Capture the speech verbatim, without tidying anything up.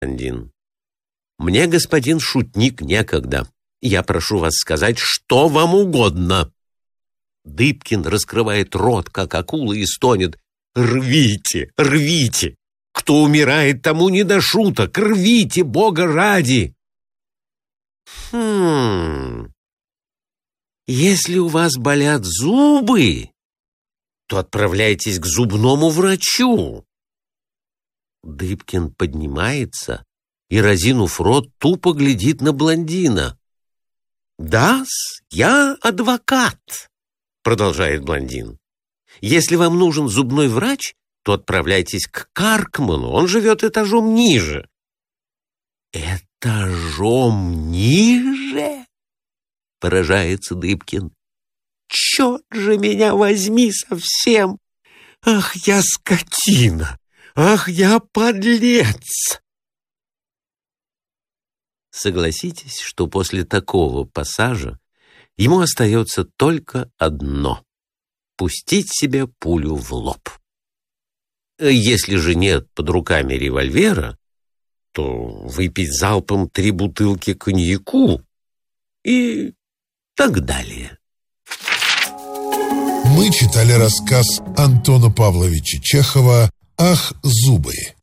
блондин. «Мне, господин шутник, некогда. Я прошу вас сказать, что вам угодно». Дыбкин раскрывает рот, как акула, и стонет: «Рвите, рвите! Кто умирает, тому не до шуток! Рвите, Бога ради!» «Хм... Если у вас болят зубы, то отправляйтесь к зубному врачу». Дыбкин поднимается и, разинув рот, тупо глядит на блондина. «Да-с, я адвокат», — продолжает блондин. «Если вам нужен зубной врач, то отправляйтесь к Каркману, он живет этажом ниже». «Этажом ниже?» — поражается Дыбкин. «Черт же меня возьми совсем! Ах, я скотина! Ах, я подлец!» Согласитесь, что после такого пассажа ему остается только одно — пустить себе пулю в лоб. Если же нет под руками револьвера, то выпить залпом три бутылки коньяку и так далее. Мы читали рассказ Антона Павловича Чехова «Ах, зубы».